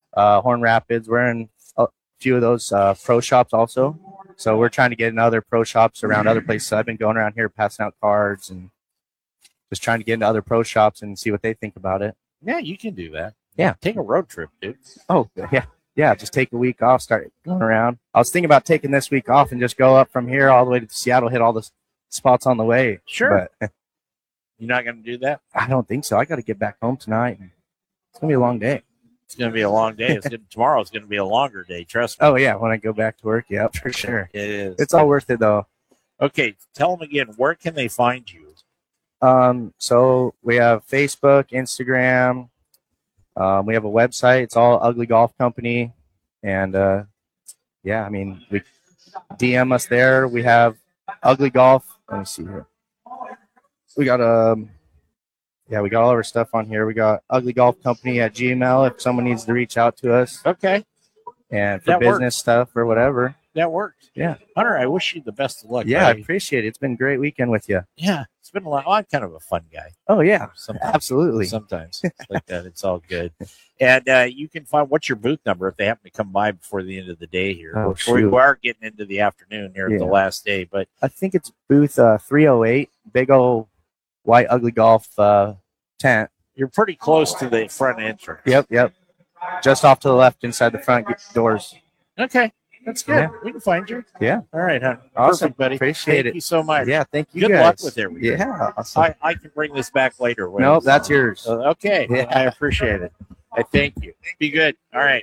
Horn Rapids. We're in a few of those pro shops also. So we're trying to get in other pro shops around other places. I've been going around here passing out cards and just trying to get into other pro shops and see what they think about it. Yeah, you can do that. Yeah. Take a road trip, dude. Oh, yeah. Yeah, just take a week off, start going around. I was thinking about taking this week off and just go up from here all the way to Seattle, hit all the spots on the way. Sure. But you're not going to do that? I don't think so. I got to get back home tonight. It's going to be a long day. It's going to be a long day. Tomorrow's going to be a longer day, trust me. Oh, yeah, when I go back to work, yeah, for sure. It is. It's all worth it, though. Okay, tell them again, where can they find you? So we have Facebook, Instagram. We have a website. It's all Ugly Golf Company. And, yeah, I mean, we DM us there. We have Ugly Golf. Let me see here. We got we got all of our stuff on here. We got Ugly Golf Company at Gmail if someone needs to reach out to us. Okay. And for business stuff or whatever. That works. Yeah. Hunter, I wish you the best of luck. Yeah, I appreciate it. It's been a great weekend with you. Yeah, it's been a lot. Well, I'm kind of a fun guy. Oh, yeah. Absolutely. Sometimes like that. It's all good. And you can find, what's your booth number if they happen to come by before the end of the day here? Oh, we are getting into the afternoon here at the last day. But I think it's booth 308, big old white Ugly Golf tent. You're pretty close to the front entrance. Yep. Just off to the left inside the front doors. Okay. That's good. Yeah. We can find you. Yeah. All right, Hunter. Awesome, perfect, buddy. Appreciate it. Thank you so much. Yeah, thank you. Good guys. luck with everything. Yeah. Awesome. I can bring this back later. No, that's yours. Okay. Yeah. I appreciate it. I thank you. Be good. All right.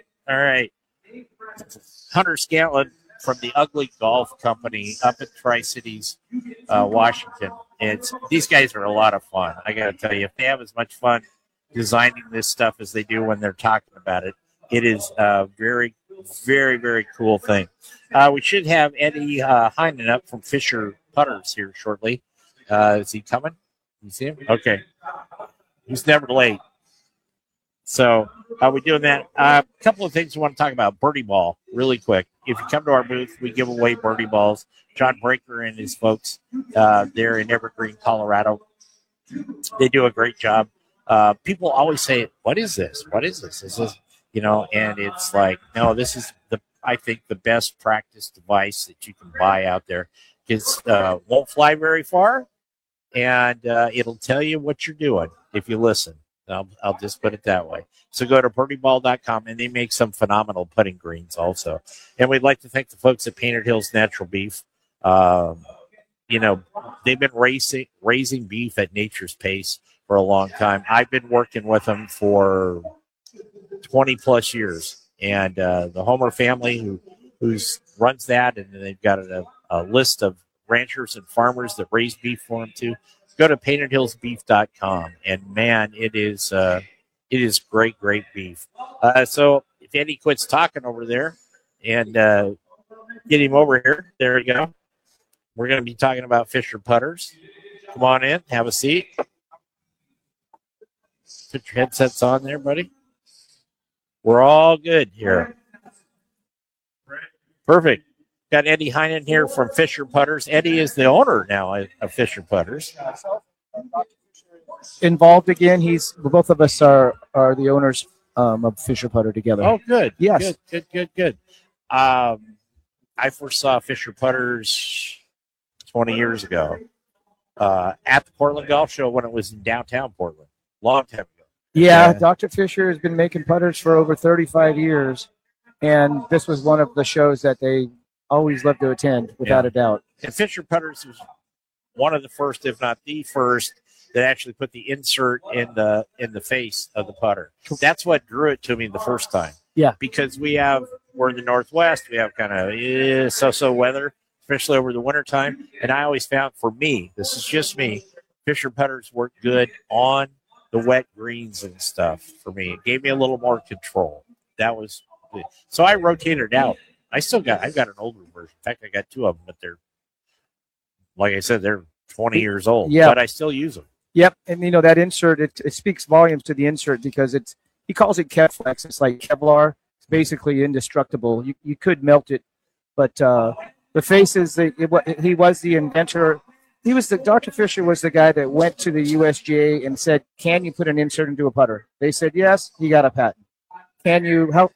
Hunter Scantlin from the Ugly Golf Company up in Tri-Cities, Washington. These guys are a lot of fun. I got to tell you, if they have as much fun designing this stuff as they do when they're talking about it, it is a very, very, very cool thing. We should have Eddie Heinen up from Fisher Putters here shortly. Is he coming? You see him? Okay. He's never late. So we're doing that. A couple of things we want to talk about. Birdie Ball, really quick. If you come to our booth, we give away birdie balls. John Breaker and his folks there in Evergreen, Colorado, they do a great job. People always say, what is this? What is this? This is, and it's like, no, this is I think the best practice device that you can buy out there. It won't fly very far, and it'll tell you what you're doing if you listen. I'll just put it that way. So go to birdieball.com, and they make some phenomenal putting greens also. And we'd like to thank the folks at Painted Hills Natural Beef. They've been raising beef at nature's pace for a long time. I've been working with them for 20 plus years, and the Homer family who runs that, and they've got a list of ranchers and farmers that raise beef for them too. Go to paintedhillsbeef.com, and man, it is great beef. So if Eddie quits talking over there and get him over here, there you go. We're going to be talking about Fisher Putters. Come on in, have a seat. Put your headsets on there, buddy. We're all good here. Perfect. Got Eddie Heinen here from Fisher Putters. Eddie is the owner now of Fisher Putters. Involved again. Both of us are the owners of Fisher Putter together. Oh, good. Yes. Good. I first saw Fisher Putters 20 years ago at the Portland Golf Show when it was in downtown Portland. Long time ago. Yeah, Dr. Fisher has been making putters for over 35 years, and this was one of the shows that they always love to attend, without a doubt. And Fisher Putters was one of the first, if not the first, that actually put the insert in the face of the putter. That's what drew it to me the first time. Yeah. Because we're in the Northwest, we have kind of so-so weather, especially over the wintertime. And I always found, for me, this is just me, Fisher Putters work good on the wet greens and stuff for me. It gave me a little more control. That was good. So I rotated out. I've got an older version. In fact, I got two of them, but they're, like I said, they're 20 years old. Yeah. But I still use them. Yep, and that insert, it speaks volumes to the insert because he calls it Kevflex. It's like Kevlar. It's basically indestructible. You could melt it, but the faces, he was the inventor. Dr. Fisher was the guy that went to the USGA and said, "Can you put an insert into a putter?" They said yes. He got a patent. How